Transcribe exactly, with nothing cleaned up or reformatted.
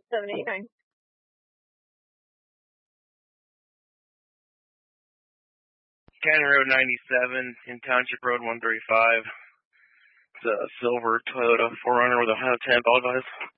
seven eight nine. County Road ninety-seven in Township Road one thirty-five. It's a silver Toyota four runner with a Honda ten. Apologize.